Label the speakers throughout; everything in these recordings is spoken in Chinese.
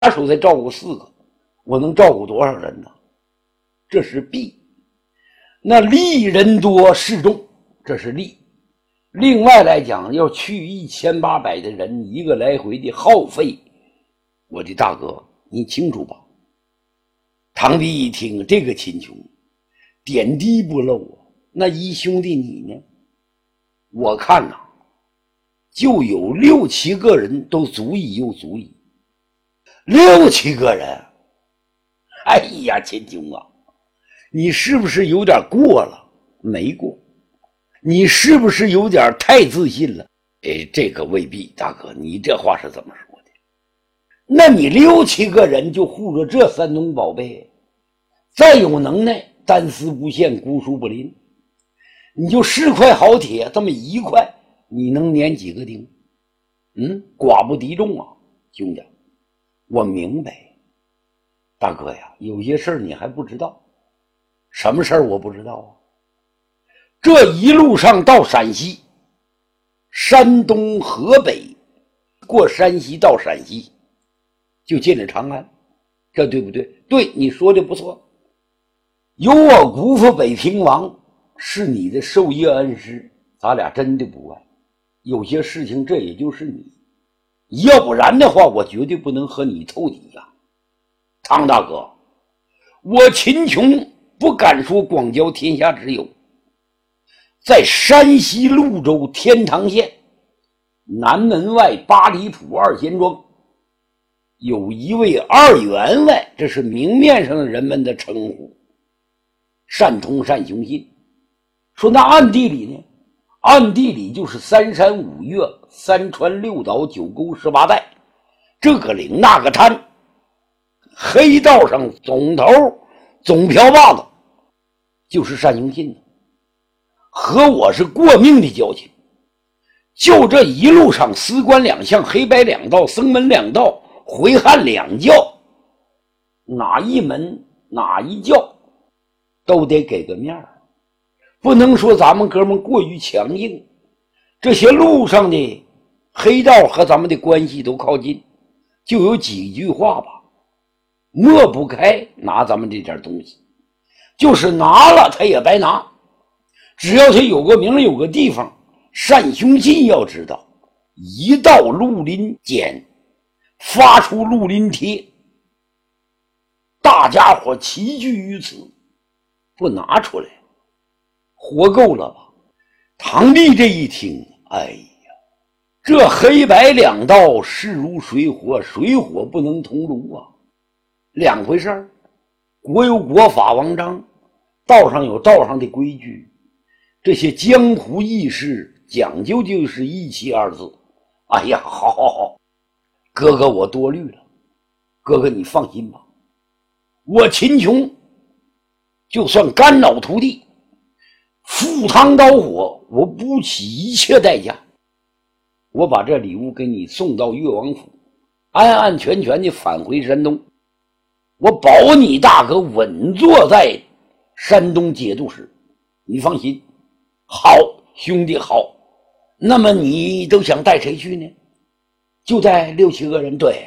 Speaker 1: 手才照顾4个，我能照顾多少人呢？这是弊。那利人多势众，这是利。另外来讲，要去1800的人，一个来回的耗费，我的大哥，你清楚吧？唐弼一听这个秦琼，点滴不漏啊。那一兄弟你呢？我看呐，就有6、7个人都足以又足以。6、7个人，哎呀，秦琼啊，你是不是有点过了？没过。你是不是有点太自信了？这个未必，大哥，你这话是怎么说的？那你6、7个人就护着这山东宝贝，再有能耐，单丝不线，孤书不临，你就4块好铁，这么1块，你能粘几个钉？寡不敌众啊，兄弟，我明白。大哥呀，有些事儿你还不知道。什么事儿我不知道啊？这一路上到陕西、山东、河北，过山西到陕西，就进了长安，这对不对？对，你说的不错。有我姑父北平王是你的授业恩师，咱俩真的不爱。有些事情这也就是你，要不然的话，我绝对不能和你透底呀。汤大哥，我秦琼不敢说广交天下之友。在山西潞州天堂县南门外8里铺2贤庄，有一位2员外，这是明面上的人们的称呼，善通善雄信。说那暗地里呢？暗地里就是3山5岳、3川6岛、9沟18带，这个岭那个滩，黑道上总头总瓢把子就是单雄信的，和我是过命的交情。就这一路上，司官2相，黑白2道，僧门2道，回汉2教，哪一门哪一教都得给个面儿，不能说咱们哥们过于强硬。这些路上的黑道和咱们的关系都靠近，就有几句话吧，抹不开拿咱们这点东西，就是拿了他也白拿。只要他有个名有个地方，单雄信要知道，一到绿林间发出绿林帖，大家伙齐聚于此，不拿出来活够了吧？唐弼这一听，哎呀，这黑白2道势如水火，水火不能同炉啊，两回事儿。国有国法王章，道上有道上的规矩，这些江湖义士讲究就是义气2字。哎呀，好好好，哥哥我多虑了，哥哥你放心吧，我秦琼就算肝脑涂地，赴汤蹈火，我不起一切代价，我把这礼物给你送到越王府，安安全全的返回山东，我保你大哥稳坐在山东节度使，你放心。好，兄弟好。那么你都想带谁去呢？就带6、7个人。对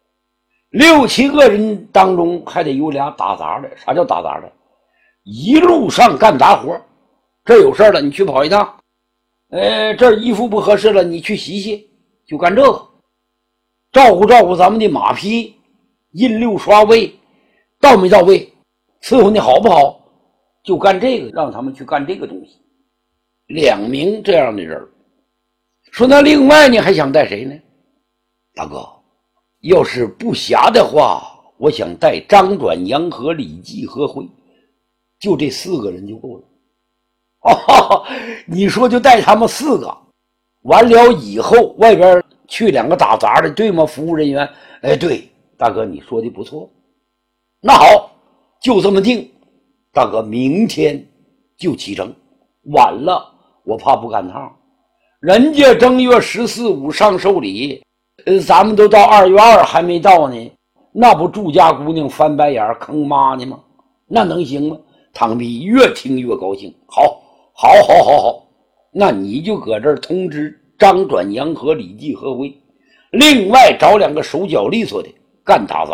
Speaker 1: ，6、7个人当中还得有俩打杂的。啥叫打杂的？一路上干杂活，这有事了你去跑一趟，这衣服不合适了你去洗洗，就干这个。照顾照顾咱们的马匹，印6刷位到没到位，伺候你好不好，就干这个，让他们去干这个东西。2名这样的人。说那另外你还想带谁呢？大哥，要是不暇的话，我想带张转、杨和、李继、何辉，就这4个人就够了。你说就带他们4个，完了以后外边去2个打杂的，对吗？服务人员。对，大哥你说的不错。那好，就这么定。大哥明天就启程，晚了我怕不赶趟。人家正月14、15上寿礼，咱们都到2月2还没到呢，那不祝家姑娘翻白眼坑妈呢吗？那能行吗？唐弼越听越高兴。好，那你就搁这儿通知张转、杨和、李继、何辉，另外找2个手脚利索的， 干打杂